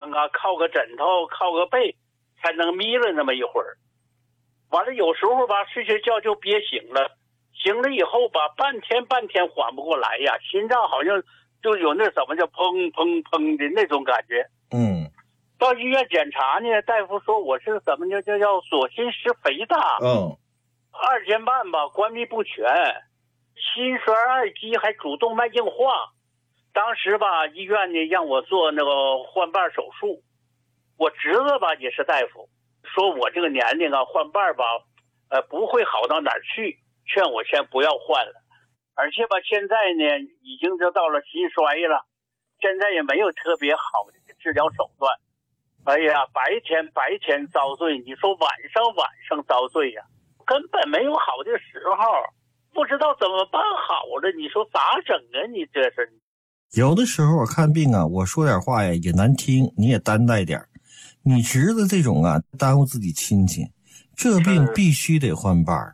上啊，靠个枕头，靠个被，才能眯了那么一会儿。完了，有时候吧，睡睡觉就憋醒了，醒了以后吧，半天缓不过来呀，心脏好像就有那什么叫砰砰砰的那种感觉。到医院检查呢，大夫说我是怎么叫左心室肥大，2间半吧，关闭不全，心衰二期还主动脉硬化。当时吧，医院呢让我做那个换瓣手术，我侄子吧也是大夫，说我这个年龄啊，换瓣吧，不会好到哪儿去，劝我先不要换了。而且吧，现在呢已经就到了心衰了，现在也没有特别好的治疗手段。哎呀，白天遭罪，你说晚上遭罪呀，根本没有好的时候，不知道怎么办好了，你说咋整啊？你这是。 有的时候我看病啊，我说点话呀也难听，你也担待点。你侄子这种啊，耽误自己亲戚，这病必须得换瓣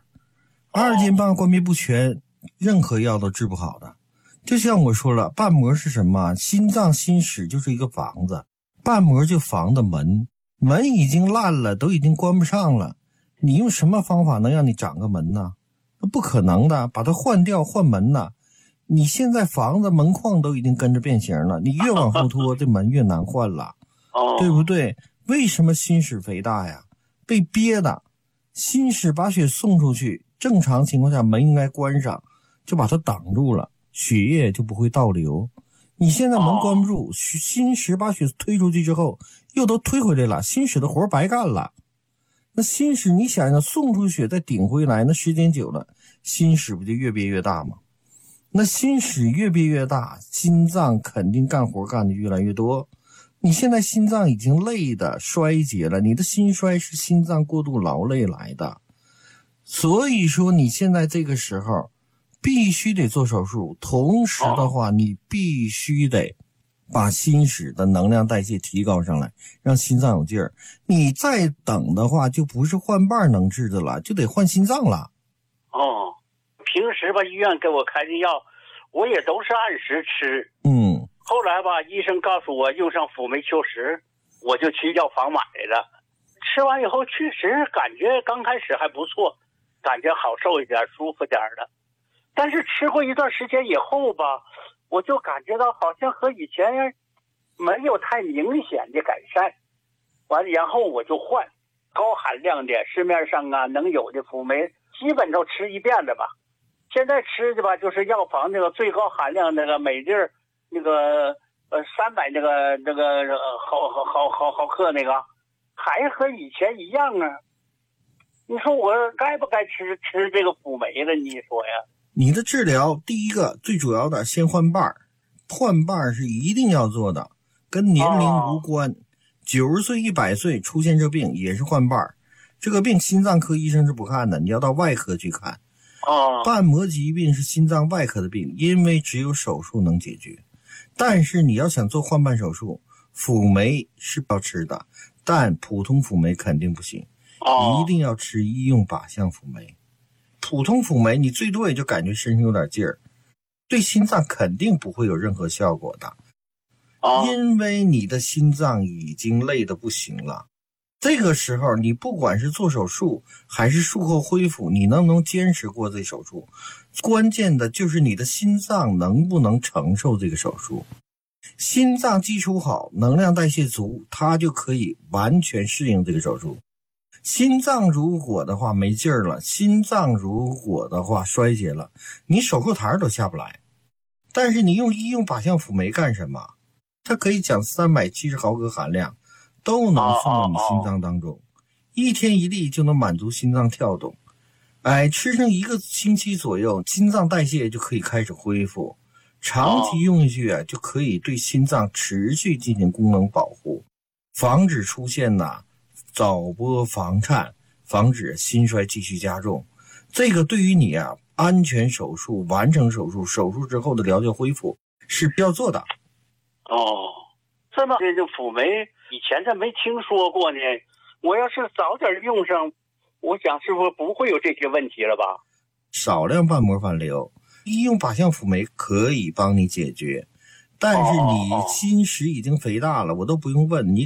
，2斤半关闭不全，任何药都治不好的。就像我说了，瓣膜是什么？心脏心室就是一个房子，瓣膜就房的门，门已经烂了，都已经关不上了，你用什么方法能让你长个门呢？不可能的，把它换掉换门呢。你现在房子门框都已经跟着变形了，你越往后拖这门越难换了，对不对？为什么心室肥大呀？被憋的，心室把血送出去，正常情况下门应该关上，就把它挡住了，血液就不会倒流。你现在门关不住，心室把血推出去之后又都推回来了，心室的活白干了。那心室你想想送出血再顶回来，那时间久了心室不就越憋越大吗？那心室越憋越大，心脏肯定干活干得越来越多。你现在心脏已经累的衰竭了，你的心衰是心脏过度劳累来的。所以说你现在这个时候必须得做手术，同时的话你必须得把心室的能量代谢提高上来，让心脏有劲儿。你再等的话就不是换瓣能治的了，就得换心脏了。 平时吧，医院给我开的药，我也都是按时吃。后来吧，医生告诉我用上辅酶秋实，我就去药房买了。吃完以后，确实感觉刚开始还不错，感觉好受一点，舒服点的。但是吃过一段时间以后吧，我就感觉到好像和以前没有太明显的改善。完了，然后我就换高含量的，市面上啊能有的辅酶，基本都吃一遍了吧。现在吃的吧，就是药房那个最高含量那个每粒那个300那个毫克那个，还和以前一样啊。你说我该不该吃这个辅酶了？你说呀？ 你的治疗第一个最主要的先换瓣，换瓣是一定要做的，跟年龄无关。90岁100岁出现这病也是换瓣，这个病心脏科医生是不看的，你要到外科去看。瓣膜疾病是心脏外科的病，因为只有手术能解决。但是你要想做换瓣手术，辅酶是要吃的，但普通辅酶肯定不行，一定要吃医用靶向辅酶。普通辅酶你最多也就感觉身上有点劲儿，对心脏肯定不会有任何效果的，因为你的心脏已经累得不行了。这个时候你不管是做手术还是术后恢复，你能不能坚持过这手术，关键的就是你的心脏能不能承受这个手术。心脏基础好，能量代谢足，它就可以完全适应这个手术。心脏如果的话没劲儿了，心脏如果的话衰竭了，你手术台都下不来。但是你用医用靶向辅酶干什么？它可以讲370毫克含量，都能送到你心脏当中，1天1粒就能满足心脏跳动。吃上1个星期左右，心脏代谢就可以开始恢复，长期用下去就可以对心脏持续进行功能保护，防止出现早搏房颤，防止心衰继续加重。这个对于你安全手术、完成手术、手术之后的疗效恢复是必要做的。 这么这辅酶以前这没听说过呢，我要是早点用上，我想是不是不会有这些问题了吧？ 少量瓣膜反流，医用靶向辅酶可以帮你解决，但是你心室已经肥大了，我都不用问你